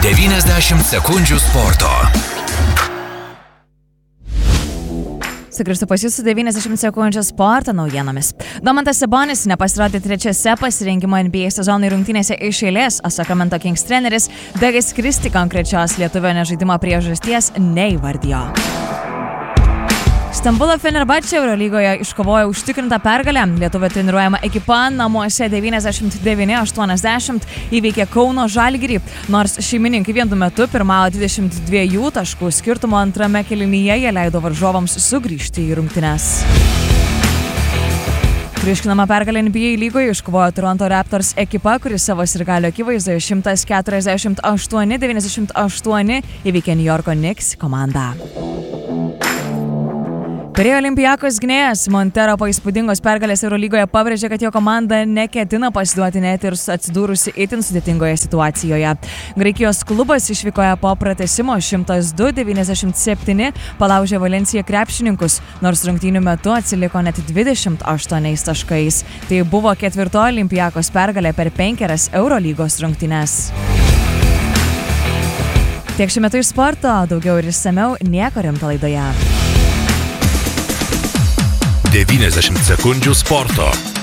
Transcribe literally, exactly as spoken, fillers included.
devyniasdešimt sekundžių sporto. Sugrįžtu pas jūsų devyniasdešimt sekundžių sporto naujienomis. Domantas Sabonis nepasirodė trečiose pasirinkimo N B A sezonui rungtynėse iš eilės, o Sacramento Kings treneris Douglas Christie konkrečios lietuvio nežaidimo priežasties neįvardijo. Stambulo Fenerbahčė Eurolygoje iškovojo užtikrintą pergalę. Lietuvio treniruojama ekipa namuose devyniasdešimt devyni aštuoniasdešimt įveikė Kauno Žalgirį, nors šeimininkai vienu metu pirmavo dvidešimt dviejų taškų skirtumo antrame kėlinyje, jie leido varžovams sugrįžti į rungtynes. Triuškinama pergalė N B A lygoje iškovojo Toronto Raptors ekipa, kuri savo sirgalio akivaizdoje šimtas keturiasdešimt aštuoni devyniasdešimt aštuoni įveikė New Yorko Knicks komandą. Pirėjo Olympiakos gynėjas Montero po įspūdingos pergalės Eurolygoje pabrėžė, kad jo komanda neketina pasiduoti net ir atsidūrusi itin sudėtingoje situacijoje. Graikijos klubas išvykoje po pratęsimo šimtas du devyniasdešimt septyni palaužė Valenciją krepšininkus, nors rungtynių metu atsiliko net dvidešimt aštuoniais taškais. Tai buvo ketvirtoji Olympiakos pergalė per penkerias Eurolygos rungtynes. Tiek šiuo metu iš sporto, daugiau ir išsamiau nieko rimto laidoje. devyniasdešimt sekundžių sporto.